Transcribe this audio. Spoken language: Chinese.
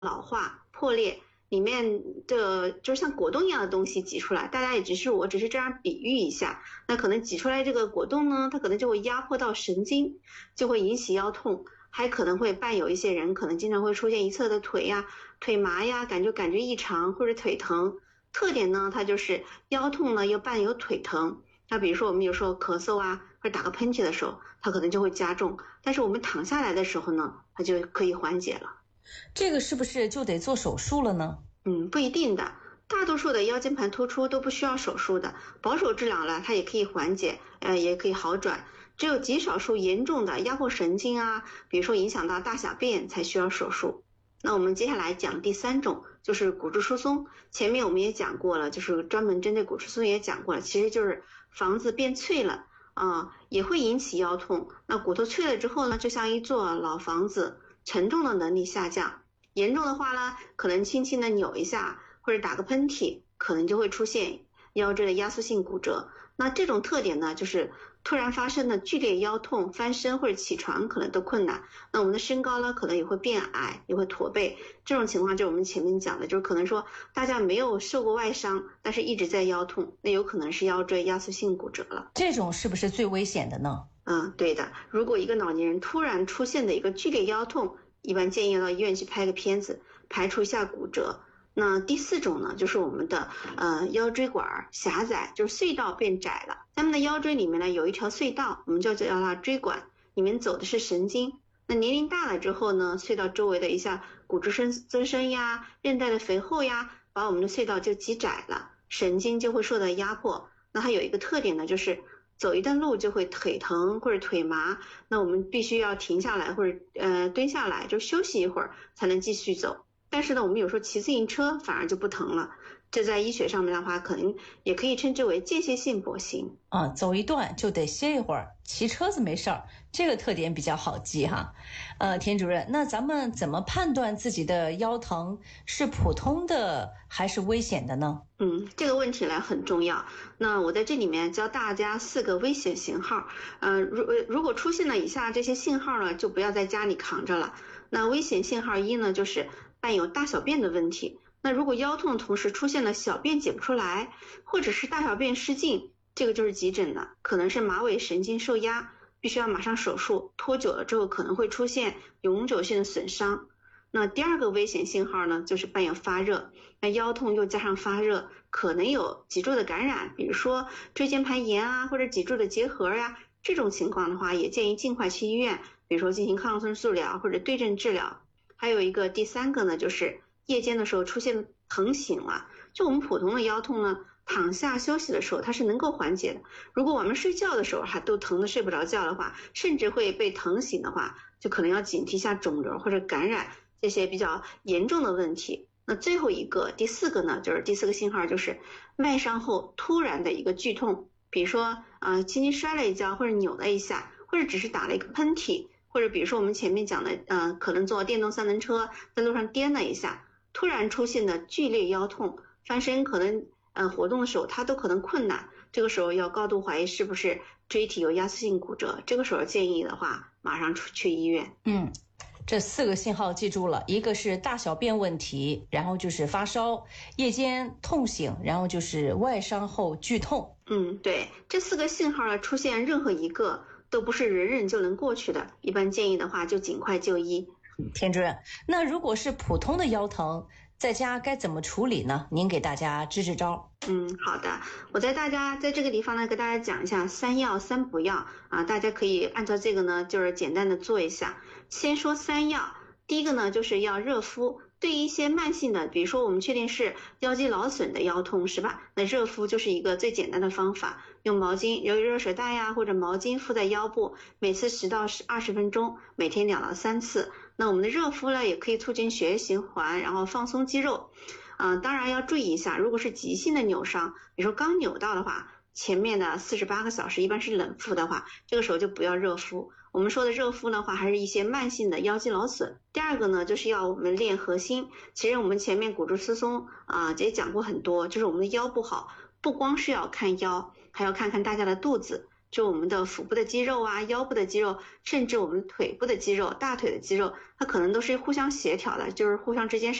老化、破裂，里面的就像果冻一样的东西挤出来，大家也只是这样比喻一下，那可能挤出来这个果冻呢，它可能就会压迫到神经，就会引起腰痛，还可能会伴有一些人可能经常会出现一侧的腿呀、腿麻呀，感觉异常或者腿疼。特点呢，它就是腰痛呢又伴有腿疼。那比如说我们有时候咳嗽啊，或者打个喷嚏的时候，它可能就会加重，但是我们躺下来的时候呢，它就可以缓解了。 这个是不是就得做手术了呢？ 不一定的，大多数的腰间盘突出都不需要手术的，保守治疗了它也可以缓解，也可以好转。只有极少数严重的压迫神经啊，比如说影响到大小便才需要手术。那我们接下来讲第3种，就是骨质疏松。前面我们也讲过了，就是专门针对骨质疏松也讲过了，其实就是房子变脆了也会引起腰痛。那骨头脆了之后呢，就像一座老房子，承重的能力下降，严重的话呢，可能轻轻的扭一下或者打个喷嚏，可能就会出现腰椎的压缩性骨折。那这种特点呢，就是突然发生的剧烈腰痛，翻身或者起床可能都困难。那我们的身高呢，可能也会变矮，也会驼背。这种情况就是我们前面讲的，就是可能说大家没有受过外伤，但是一直在腰痛，那有可能是腰椎压缩性骨折了。 这种是不是最危险的呢？ 对的。如果一个老年人突然出现的一个剧烈腰痛，一般建议到医院去拍个片子，排除一下骨折。那第4种呢，就是我们的腰椎管狭窄，就是隧道变窄了。咱们的腰椎里面呢有一条隧道，我们就叫它椎管，里面走的是神经。那年龄大了之后呢，隧道周围的一下骨质增生呀、韧带的肥厚呀，把我们的隧道就挤窄了，神经就会受到压迫。那它有一个特点呢，就是走一段路就会腿疼或者腿麻，那我们必须要停下来或者蹲下来，就休息一会儿才能继续走。但是呢，我们有时候骑自行车反而就不疼了，这在医学上面的话，可能也可以称之为间歇性跛行走一段就得歇一会儿，骑车子没事儿，这个特点比较好记哈。田主任，那咱们怎么判断自己的腰疼是普通的还是危险的呢？ 这个问题呢很重要。那我在这里面教大家4个危险信号。如果出现了以下这些信号呢，就不要在家里扛着了。那危险信号1呢，就是伴有大小便的问题。那如果腰痛同时出现了小便解不出来，或者是大小便失禁，这个就是急诊了，可能是马尾神经受压，必须要马上手术，拖久了之后可能会出现永久性的损伤。那第2个危险信号呢，就是伴有发热。那腰痛又加上发热，可能有脊柱的感染，比如说椎间盘炎啊，或者脊柱的结核呀，这种情况的话，也建议尽快去医院，比如说进行抗生素疗或者对症治疗。还有一个第3个呢，就是夜间的时候出现疼醒了。就我们普通的腰痛呢，躺下休息的时候它是能够缓解的，如果我们睡觉的时候还都疼得睡不着觉的话，甚至会被疼醒的话，就可能要警惕一下肿瘤或者感染这些比较严重的问题。那最后一个第4个呢，就是第4个信号，就是外伤后突然的一个剧痛，比如说轻轻摔了一跤，或者扭了一下，或者只是打了一个喷嚏，或者比如说我们前面讲的可能坐电动3轮车在路上颠了一下，突然出现的剧烈腰痛，翻身可能活动的时候它都可能困难，这个时候要高度怀疑是不是椎体有压缩性骨折，这个时候建议的话马上去医院。 这4个信号记住了，一个是大小便问题，然后就是发烧，夜间痛醒，然后就是外伤后剧痛。 对，这4个信号出现任何一个都不是人人就能过去的，一般建议的话就尽快就医。 田主任，那如果是普通的腰疼，在家该怎么处理呢？您给大家支支招。 好的，我在这个地方呢，给大家讲一下3要3不要大家可以按照这个呢，就是简单的做一下。先说3要，第一个呢，就是要热敷。对于一些慢性的，比如说我们确定是腰肌劳损的腰痛，是吧？那热敷就是一个最简单的方法，用毛巾、有热水袋呀，或者毛巾敷在腰部，每次10到20分钟，每天2到3次。那我们的热敷呢，也可以促进血液循环，然后放松肌肉。当然要注意一下，如果是急性的扭伤，比如说刚扭到的话，前面的48个小时一般是冷敷的话，这个时候就不要热敷。我们说的热敷的话，还是一些慢性的腰肌劳损。第2个呢，就是要我们练核心。其实我们前面骨质疏松这也讲过很多，就是我们的腰不好，不光是要看腰，还要看看大家的肚子。 就我们的腹部的肌肉啊、腰部的肌肉，甚至我们腿部的肌肉、大腿的肌肉，它可能都是互相协调的，就是互相之间是